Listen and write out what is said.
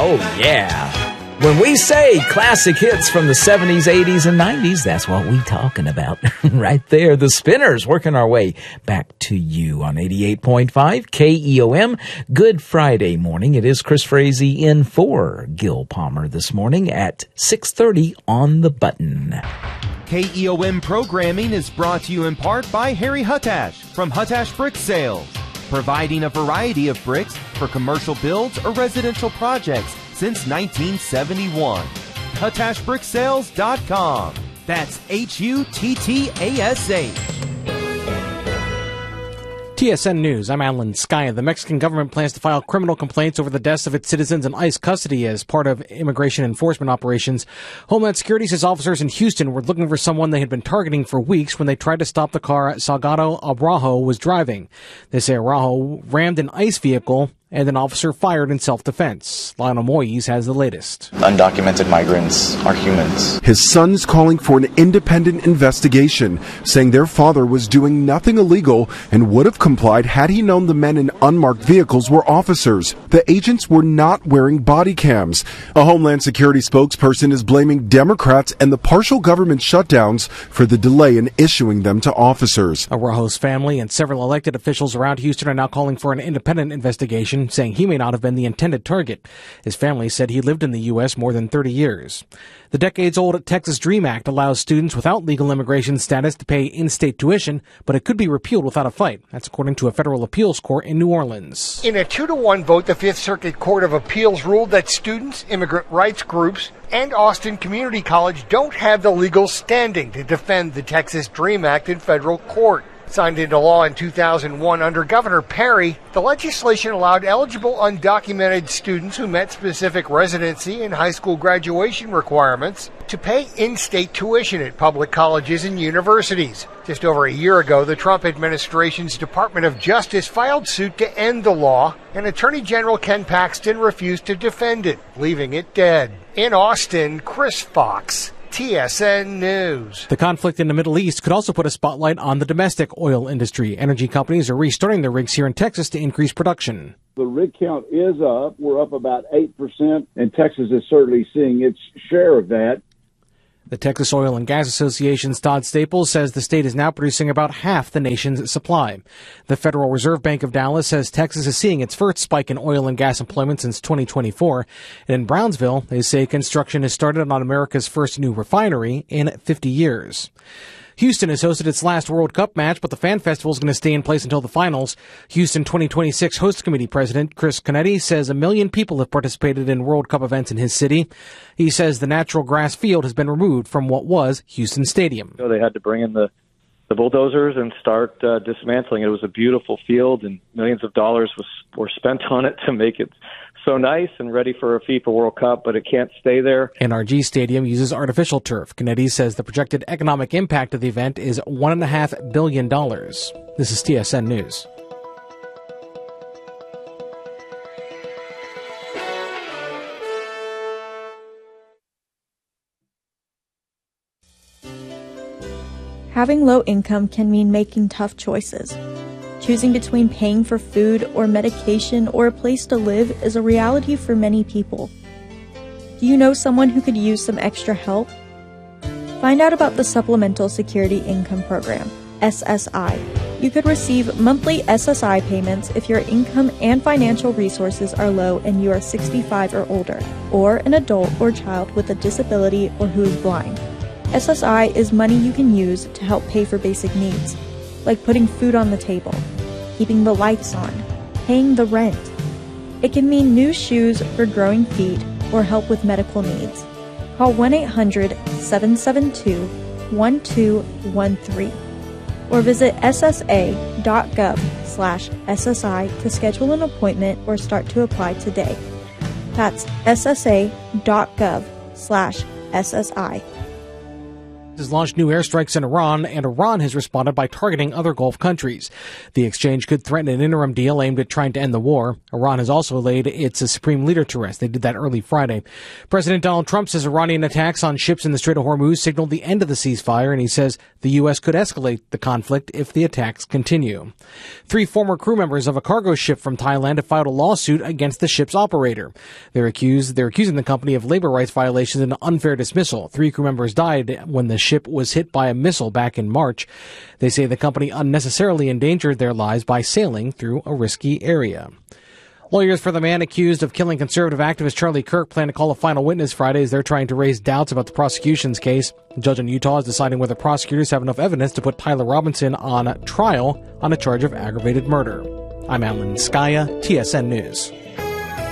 Oh, yeah. When we say classic hits from the 70s, 80s, and 90s, that's what we talking about right there. The Spinners working our way back to you on 88.5 KEOM. Good Friday morning. It is Chris Frazee in for Gil Palmer this morning at 6:30 on the button. KEOM programming is brought to you in part by Harry Huttash from Huttash Brick Sales, providing a variety of bricks for commercial builds or residential projects since 1971. HuttashBrickSales.com. That's HUTTASH. TSN News, I'm Alan Skaya. The Mexican government plans to file criminal complaints over the deaths of its citizens in ICE custody as part of immigration enforcement operations. Homeland Security says officers in Houston were looking for someone they had been targeting for weeks when they tried to stop the car Salgado Araujo was driving. They say Araujo rammed an ICE vehicle and an officer fired in self-defense. Lionel Moyes has the latest. Undocumented migrants are humans. His son's calling for an independent investigation, saying their father was doing nothing illegal and would have complied had he known the men in unmarked vehicles were officers. The agents were not wearing body cams. A Homeland Security spokesperson is blaming Democrats and the partial government shutdowns for the delay in issuing them to officers. Araujo's family and several elected officials around Houston are now calling for an independent investigation, saying he may not have been the intended target. His family said he lived in the U.S. more than 30 years. The decades-old Texas DREAM Act allows students without legal immigration status to pay in-state tuition, but it could be repealed without a fight. That's according to a federal appeals court in New Orleans. In a 2-1 vote, the Fifth Circuit Court of Appeals ruled that students, immigrant rights groups, and Austin Community College don't have the legal standing to defend the Texas DREAM Act in federal court. Signed into law in 2001 under Governor Perry, the legislation allowed eligible undocumented students who met specific residency and high school graduation requirements to pay in-state tuition at public colleges and universities. Just over a year ago, the Trump administration's Department of Justice filed suit to end the law, and Attorney General Ken Paxton refused to defend it, leaving it dead. In Austin, Chris Fox, TSN News. The conflict in the Middle East could also put a spotlight on the domestic oil industry. Energy companies are restarting their rigs here in Texas to increase production. The rig count is up. We're up about 8%, and Texas is certainly seeing its share of that. The Texas Oil and Gas Association's Todd Staples says the state is now producing about half the nation's supply. The Federal Reserve Bank of Dallas says Texas is seeing its first spike in oil and gas employment since 2024. And in Brownsville, they say construction has started on America's first new refinery in 50 years. Houston has hosted its last World Cup match, but the fan festival is going to stay in place until the finals. Houston 2026 host committee president Chris Canetti says 1 million people have participated in World Cup events in his city. He says the natural grass field has been removed from what was Houston Stadium. They had to bring in the bulldozers and start dismantling it. It was a beautiful field, and millions of dollars were spent on it to make it so nice and ready for a FIFA World Cup, but it can't stay there. NRG Stadium uses artificial turf. Canetti says the projected economic impact of the event is $1.5 billion. This is TSN News. Having low income can mean making tough choices. Choosing between paying for food or medication or a place to live is a reality for many people. Do you know someone who could use some extra help? Find out about the Supplemental Security Income Program, SSI. You could receive monthly SSI payments if your income and financial resources are low and you are 65 or older, or an adult or child with a disability or who is blind. SSI is money you can use to help pay for basic needs, like putting food on the table, keeping the lights on, paying the rent. It can mean new shoes for growing feet or help with medical needs. Call 1-800-772-1213 or visit ssa.gov/SSI to schedule an appointment or start to apply today. That's ssa.gov/SSI. has launched new airstrikes in Iran, and Iran has responded by targeting other Gulf countries. The exchange could threaten an interim deal aimed at trying to end the war. Iran has also laid its supreme leader to rest. They did that early Friday. President Donald Trump says Iranian attacks on ships in the Strait of Hormuz signaled the end of the ceasefire, and he says the U.S. could escalate the conflict if the attacks continue. 3 former crew members of a cargo ship from Thailand have filed a lawsuit against the ship's operator. They're accusing the company of labor rights violations and unfair dismissal. 3 crew members died when the ship was hit by a missile back in March. They say the company unnecessarily endangered their lives by sailing through a risky area. Lawyers for the man accused of killing conservative activist Charlie Kirk plan to call a final witness Friday as they're trying to raise doubts about the prosecution's case. The judge in Utah is deciding whether prosecutors have enough evidence to put Tyler Robinson on trial on a charge of aggravated murder. I'm Alan Skaya, TSN News.